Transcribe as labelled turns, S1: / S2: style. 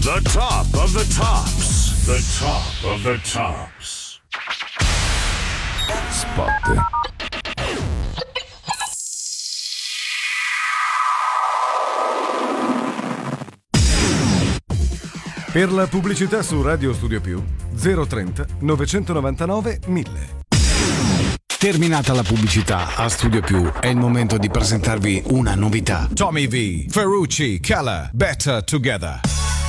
S1: The top of the tops. The top of the tops.
S2: Spot.
S3: Per la pubblicità su Radio Studio Più 030 999 1000.
S4: Terminata la pubblicità a Studio Più, è il momento di presentarvi una novità.
S5: Tommy V, Ferrucci, Keller, Better Together.